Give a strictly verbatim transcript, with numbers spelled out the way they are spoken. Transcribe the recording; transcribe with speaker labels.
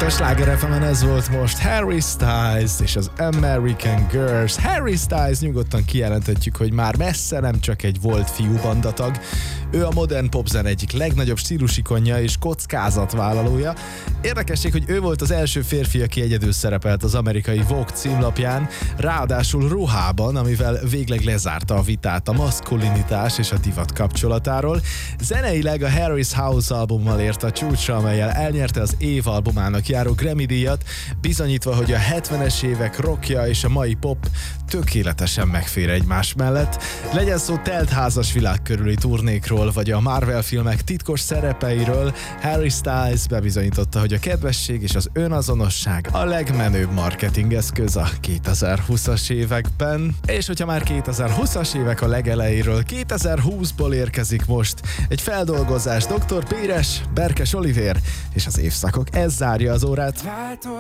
Speaker 1: a Sláger ef emen ez volt most Harry Styles és az American Girls. Harry Styles nyugodtan kijelenthetjük, hogy már messze nem csak egy volt fiú bandatag. Ő a modern popzen egyik legnagyobb stílusikonja és kockázatvállalója. Érdekesség, hogy ő volt az első férfi, aki egyedül szerepelt az amerikai Vogue címlapján, ráadásul ruhában, amivel végleg lezárta a vitát a maszkulinitás és a divat kapcsolatáról. Zeneileg a Harry's House albummal ért a csúcsra, amellyel elnyerte az év albumának járó Grammy-díjat, bizonyítva, hogy a hetvenes évek rockja és a mai pop tökéletesen megfér egymás mellett. Legyen szó teltházas világ körüli turnékról, vagy a Marvel filmek titkos szerepeiről, Harry Styles bebizonyította, hogy a kedvesség és az önazonosság a legmenőbb marketingeszköz a kétezer-húszas években. És hogyha már kétezer-húszas évek a legelejéről, kétezer-húszból érkezik most egy feldolgozás doktor Péres, Berkes Olivér és az Évszakok. Ez zárja az órát.